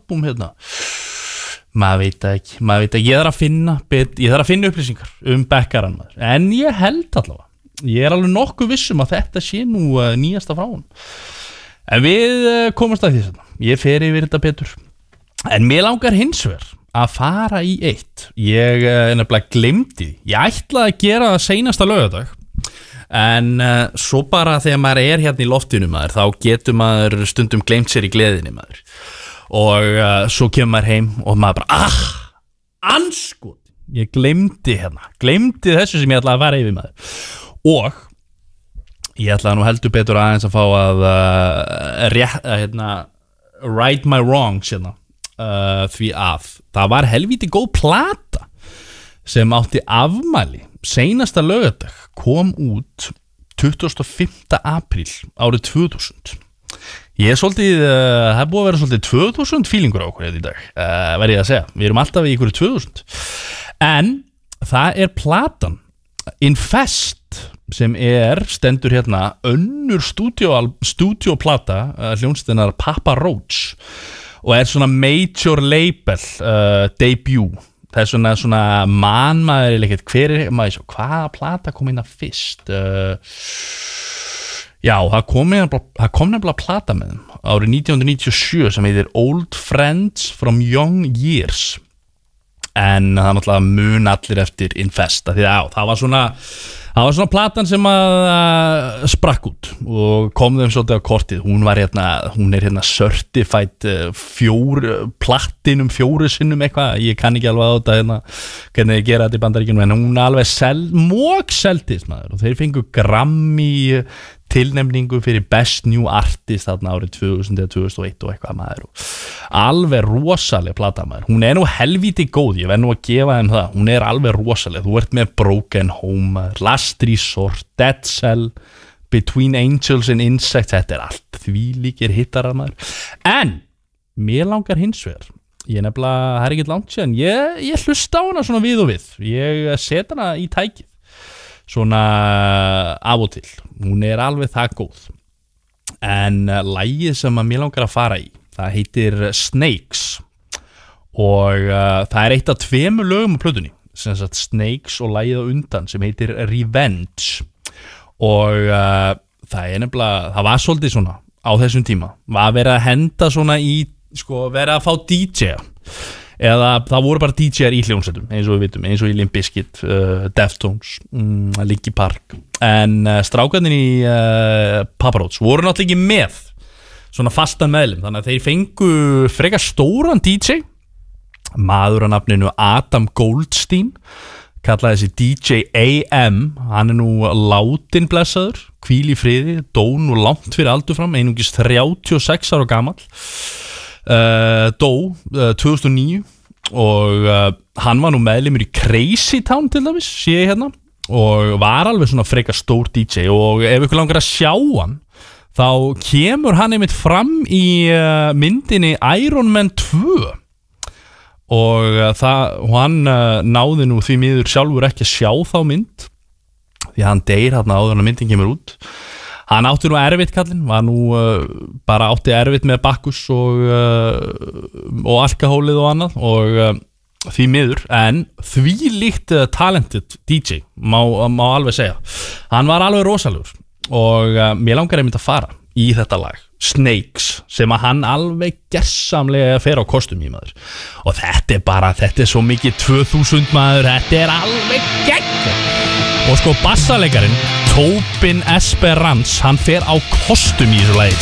albúm hérna maður veit ekki, ég þarf að finna upplýsingar Beccaran maður, en ég held allavega ég alveg nokkuð vissum að þetta sé nú nýjasta frá honum en við komumst að því svona. Ég fer yfir þetta betur en mér langar hins vegar að fara í eitt ég nefnilega glemdi ég ætlaði að gera það seinasta laugardag en svo bara þegar maður hérna í loftinu maður þá getur maður stundum glemt sér í gleðinni maður og svo kemur maður heim og maður bara anskot ég glemdi þessu sem ég ætlaði að fara yfir maður og ég ætlaði nú heldur betur aðeins að fá að right my wrongs hérna því að það var helvíti góð plata sem átti afmæli seinasta laugardag kom út 25. apríl árið 2000 ég svolítið það búið að vera svolítið 2000 feelingur á okkur í dag verð ég að segja, við erum alltaf í ykkur 2000 en það platan Infest sem stendur hérna önnur stúdíóplata hljónstinnar Papa Roach og svona major label debut það svona manmaður hvaða plata kom inn að fyrst já, það kom nefnilega plata með þeim árið 1997 sem heitir Old Friends from Young Years en það náttúrulega mun allir eftir Infest því að það var svona platan sem að sprakk út og kom þeim svolítið á kortið hún er certified platinum 4 sinnum eitthvað ég kann ekki alveg á þetta hvernig þið gera þetta í Bandaríkjunum en hún alveg mókseldist maður og þeir fengu Grammy tilnefningu fyrir Best New Artist þarna árið 2000 eða 2001 og eitthvað maður og alveg rosaleg plata maður hún nú helvíti góð, ég verð nú að gefa þeim það hún alveg rosaleg, þú ert með Broken Home Last Resort, Dead Cell Between Angels and Insects þetta allt þvílíkir hittarar maður en mér langar hins vegar ég nefnilega, það ekkert langt síðan ég hlusta á hana svona við og við ég set hana í tækið svona af og til hún alveg það góð en lagið sem að mér langar að fara í það heitir Snakes og það eitt af 2 lögum á plötunni sem sagt Snakes og lagið á undan sem heitir Revenge og það nefnilega það var svolítið svona á þessum tíma var verið að henda svona í verið að fá DJ-a eða það voru bara DJ-ar í hljómsveitum eins og við vitum, eins og í Limp Bizkit Deftones, Linkin Park en strákarnir í Papa Roach voru náttúrulega ekki með svona fastan meðlim þannig að þeir fengu frekar stóran DJ maður á nafninu Adam Goldstein kallaði þessi DJ AM hann nú látin blessaður hvíl í friði, dó nú langt fyrir aldur fram einungis 36 ára gamall dó 2009 og hann var nú meðlimur í Crazy Town til dæmis sé ég hérna og var alveg svona frekar stór DJ og ef ykkur langar að sjá hann þá kemur hann einmitt fram í myndinni Iron Man 2 og hann náði nú því miður sjálfur ekki að sjá þá mynd því hann deyr hérna áður en að myndin kemur út hann átti nú erfitt kallinn var nú bara átti erfitt með Bakkus og alkohólið og annað og því miður en því líkt talented DJ má alveg segja hann var alveg rosalegur og mér langar einmitt að fara í þetta lag Snakes sem að hann alveg gersamlega fer á kostum í maður og þetta svo mikið 2000 maður þetta alveg gegn og bassalegarinn Tobin Esperance hann fer á kostum í þessu lagi